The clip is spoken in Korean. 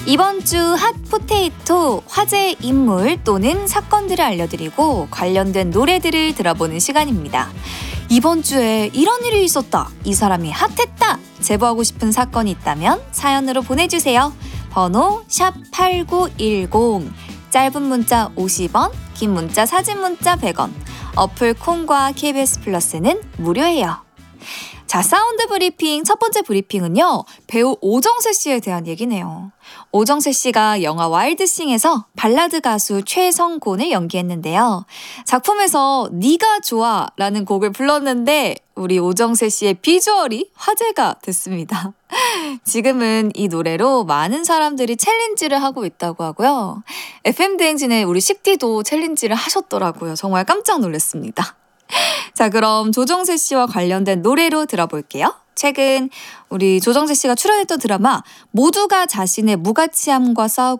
이번 주 핫포테이토 화제 인물 또는 사건들을 알려드리고 관련된 노래들을 들어보는 시간입니다. 이번 주에 이런 일이 있었다, 이 사람이 핫했다 제보하고 싶은 사건이 있다면 사연으로 보내주세요. 번호 샵8910, 짧은 문자 50원, 긴 문자 사진 문자 100원, 어플 콩과 KBS 플러스는 무료예요. 자, 사운드 브리핑 첫 번째 브리핑은요, 배우 오정세 씨에 대한 얘기네요. 오정세 씨가 영화 와일드싱에서 발라드 가수 최성곤을 연기했는데요. 작품에서 네가 좋아 라는 곡을 불렀는데 우리 오정세 씨의 비주얼이 화제가 됐습니다. 지금은 이 노래로 많은 사람들이 챌린지를 하고 있다고 하고요. FM대행진에 우리 식디도 챌린지를 하셨더라고요. 정말 깜짝 놀랐습니다. 자, 그럼 조정세 씨와 관련된 노래로 들어볼게요. 최근 우리 조정세 씨가 출연했던 드라마 모두가 자신의 무가치함과 싸우고